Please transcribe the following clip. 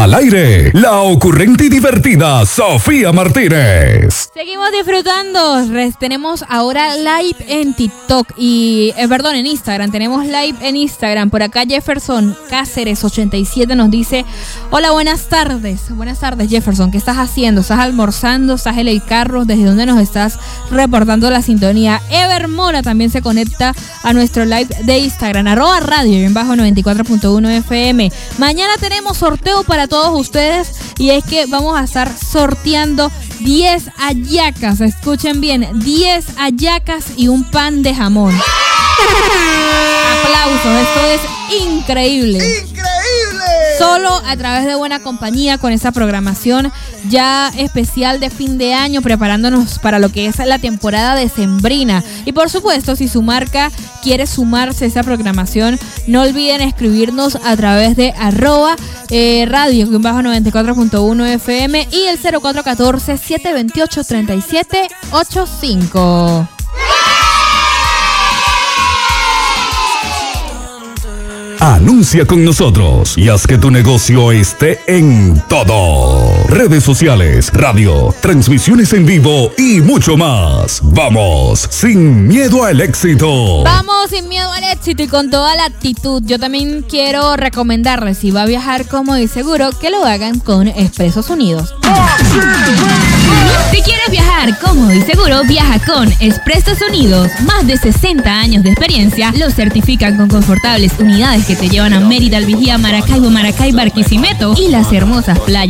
Al aire, la ocurrente y divertida Sofía Martínez. Seguimos disfrutando. Tenemos ahora live en TikTok y, en Instagram. Tenemos live en Instagram. Por acá Jefferson Cáceres 87 nos dice: hola, buenas tardes. Buenas tardes, Jefferson. ¿Qué estás haciendo? ¿Estás almorzando? ¿Estás en el carro? ¿Desde dónde nos estás reportando la sintonía? Ever Mora también se conecta a nuestro live de Instagram, @radio_94.1 FM. Mañana tenemos sorteo para todos ustedes y es que vamos a estar sorteando 10 hallacas. Escuchen bien, 10 hallacas y un pan de jamón. Aplausos, esto es increíble. Solo a través de Buena Compañía, con esa programación ya especial de fin de año, preparándonos para lo que es la temporada decembrina. Y por supuesto, si su marca quiere sumarse a esa programación, no olviden escribirnos a través de @radio_94.1 FM y el 0414-728-3785. Anuncia con nosotros y haz que tu negocio esté en todo. Redes sociales, radio, transmisiones en vivo y mucho más. Vamos sin miedo al éxito. Vamos sin miedo al éxito y con toda la actitud. Yo también quiero recomendarles, si va a viajar cómodo y seguro, que lo hagan con Expresos Unidos. Si quieres viajar cómodo y seguro, viaja con Expresos Unidos. Más de 60 años de experiencia los certifican con confortables unidades que te llevan a Mérida, El Vigía, Maracaibo, Maracay, Barquisimeto y las hermosas playas